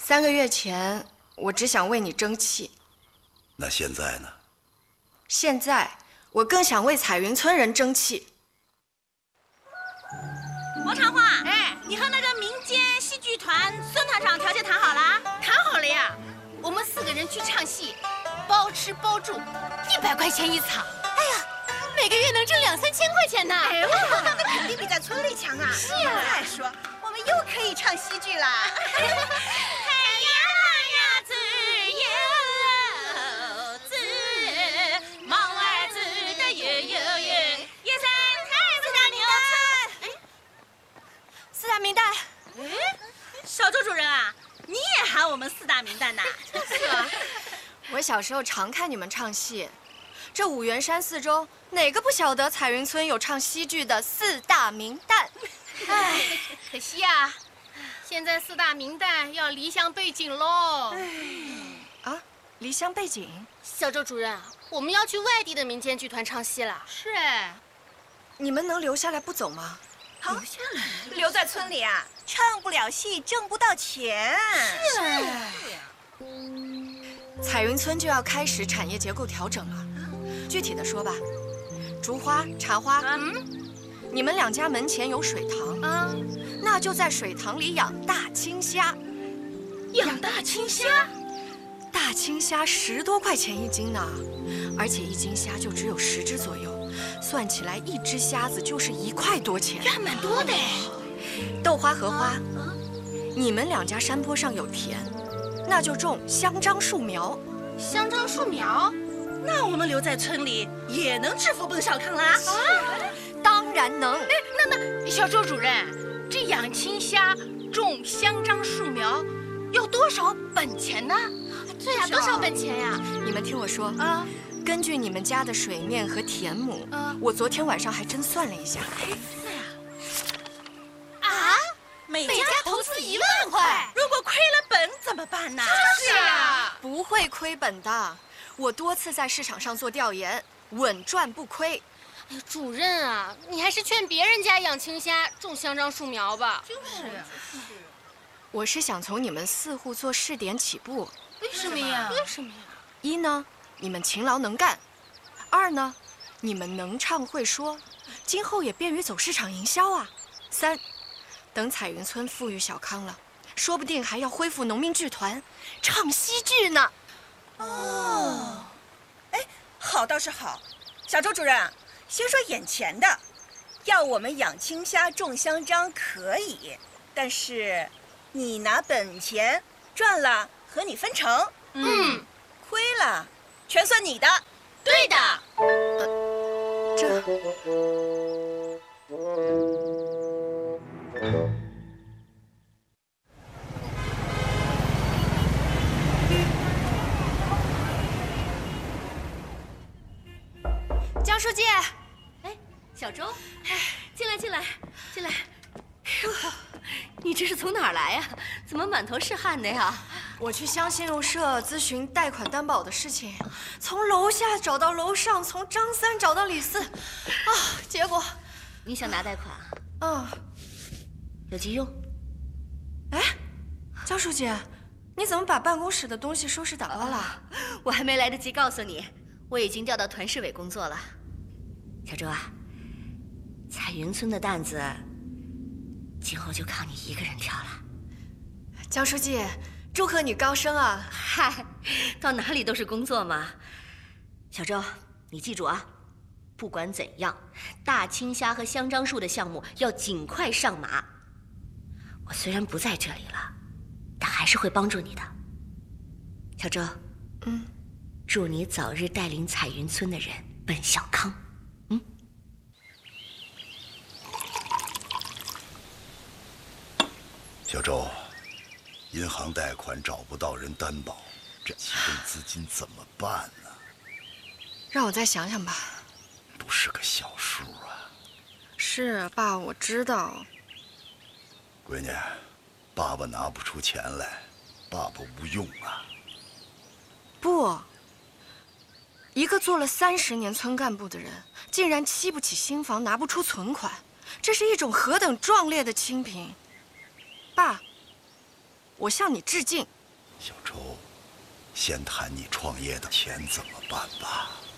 3个月前，我只想为你争气。 那现在呢？ 现在，我更想为彩云村人争气。 王长花，哎，你和那个民间戏剧团孙团长条件谈好了？ 谈好了呀，我们4个人去唱戏，包吃包住，100块钱一场。哎呀，每个月能挣2、3千块钱呢！ 哎呦，那肯定比在村里强啊！ 是啊， 再说我们又可以唱戏剧啦！ 4大名旦， 哎，小周主任啊，你也喊我们4大名旦呐？ 是啊， 我小时候常看你们唱戏，这五原山4周哪个不晓得彩云村有唱戏剧的4大名旦？ 哎，可惜啊，现在4大名旦要离乡背井喽。 啊，离乡背井？ 小周主任，我们要去外地的民间剧团唱戏了。是哎， 你们能留下来不走吗？ 留下来，留在村里啊，唱不了戏，挣不到钱。 是啊。 彩云村就要开始产业结构调整了。具体的说吧，竹花、茶花，你们2家门前有水塘啊，那就在水塘里养大青虾。 养大青虾？ 大青虾10多块钱1斤呢，而且1斤虾就只有10只左右，算起来1只虾子就是1块多钱， 还蛮多的。 豆花、荷花，你们2家山坡上有田，那就种香樟树苗。 香樟树苗？ 那我们留在村里也能致富奔小康啦！ 当然能。 哎，那小周主任，这养青虾、种香樟树苗，要多少本钱呢？对呀，多少本钱呀？ 你们听我说啊，根据你们家的水面和田亩，我昨天晚上还真算了一下。 真的呀？ 啊，每家投资1万块， 如果亏了本怎么办呢？ 是呀， 不会亏本的。我多次在市场上做调研，稳赚不亏。 哎呀，主任啊，你还是劝别人家养青虾、种香樟树苗吧。 就是呀。 我是想从你们4户做试点起步。 为什么呀？为什么呀 ？1呢，你们勤劳能干；2呢，你们能唱会说，今后也便于走市场营销啊。3，等彩云村富裕小康了，说不定还要恢复农民剧团，唱戏剧呢。 哦，哎，好倒是好。小周主任，先说眼前的，要我们养青虾、种香樟可以，但是你拿本钱，赚了和你分成。亏了全算你的。 对的。 江书记， 哎，小周，进来，进来，进来。哟，你这是从哪儿来呀？怎么满头是汗的呀？ 我去乡信用社咨询贷款担保的事情，从楼下找到楼上，从张三找到李四，结果你想拿贷款啊？有急用。 哎，江书记，你怎么把办公室的东西收拾打包了？ 我还没来得及告诉你，我已经调到团市委工作了。小周啊，彩云村的担子，今后就靠你一个人挑了。 江书记，祝贺你高升啊！ 嗨，到哪里都是工作嘛。小周，你记住啊，不管怎样，大青虾和香樟树的项目要尽快上马。我虽然不在这里了，但还是会帮助你的。小周，祝你早日带领彩云村的人奔小康。 小周，银行贷款找不到人担保，这启动资金怎么办呢？ 让我再想想吧。 不是个小数啊。 是爸，我知道。 闺女，爸爸拿不出钱来，爸爸无用啊。 不，一个做了30年村干部的人，竟然漆不起新房，拿不出存款，这是一种何等壮烈的清贫！爸，我向你致敬。 小周，先谈你创业的钱怎么办吧。